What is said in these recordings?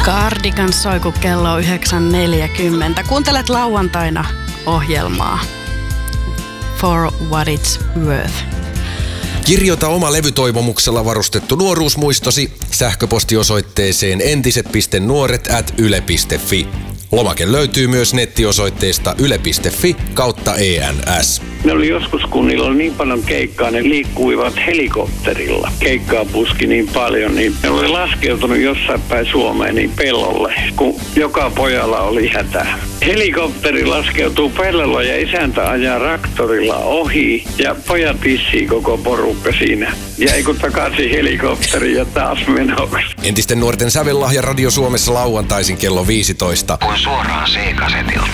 Cardigan soi, kun kello on 9.40. Kuuntelet lauantaina ohjelmaa For What It's Worth. Kirjoita oma levytoivomuksella varustettu nuoruusmuistosi sähköpostiosoitteeseen entiset.nuoret@yle.fi. Lomake löytyy myös nettiosoitteesta yle.fi/ENS. Ne oli joskus, kun niillä oli niin paljon keikkaa, ne liikkuivat helikopterilla. Keikkaa puski niin paljon, niin ne oli laskeutunut jossain päin Suomeen niin pellolle, kun joka pojalla oli hätä. Helikopteri laskeutuu pellolla ja isäntä ajaa traktorilla ohi ja pojat pissii koko porukka siinä. Jäi kun takaisin helikopteri ja taas menoksi. Entisten nuorten sävellahja Radio Suomessa lauantaisin kello 15. On suoraan C-kasetilta.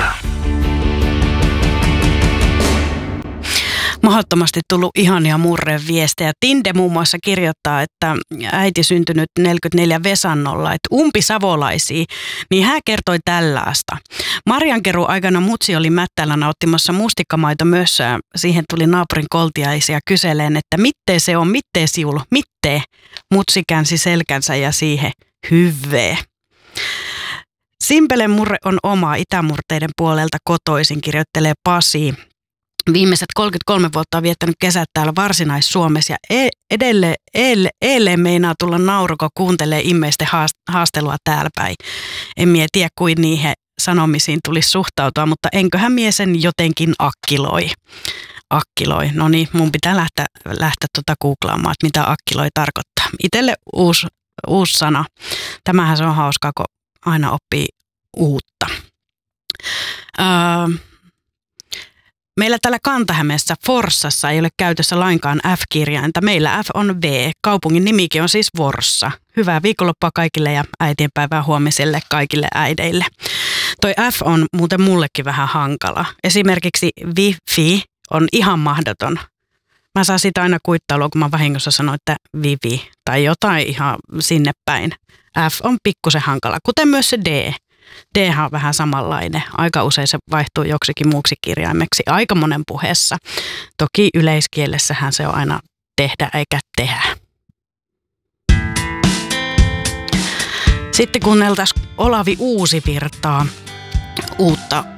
Mahdottomasti tullut ihania murreviestejä. Tinde muun muassa kirjoittaa, että äiti syntynyt 44 Vesannolla, että umpisavolaisia, niin hän kertoi tällaista. Marjankeru aikana mutsi oli Mättälä nauttimassa mustikkamaitomössöä. Siihen tuli naapurin koltiaisia kyseleen, että mittee se on, mittee siulu, mittee. Mutsi käänsi selkänsä ja siihen hyvee. Simpelen murre on oma Itämurteiden puolelta kotoisin, kirjoittelee Pasi. Viimeiset 33 vuotta on viettänyt kesät täällä Varsinais-Suomessa ja edelleen meinaa tulla nauru, kun kuuntelee immeisten haastelua täällä päin. En mie tiedä, kuin niihin sanomisiin tulisi suhtautua, mutta enköhän mie sen jotenkin akkiloi. Akkiloi. No niin, mun pitää lähteä googlaamaan, että mitä akkiloi tarkoittaa. Itelle uusi sana. Tämähän se on hauskaa, kun aina oppii uutta. Meillä täällä Kanta-Hämeessä Forssassa ei ole käytössä lainkaan F-kirjainta. Meillä F on V. Kaupungin nimikin on siis Forssa. Hyvää viikonloppua kaikille ja äitienpäivää huomiselle kaikille äideille. Toi F on muuten mullekin vähän hankala. Esimerkiksi Wi-Fi on ihan mahdoton. Mä saan sitä aina kuittailua, kun mä vahingossa sanon, että Vivi tai jotain ihan sinne päin. F on pikkusen hankala, kuten myös se D. D on vähän samanlainen. Aika usein se vaihtuu joksikin muuksi kirjaimeksi aika monen puheessa. Toki yleiskielessähän se on aina tehdä eikä tehdä. Sitten kuunneltaisiin Olavi Uusivirtaa uutta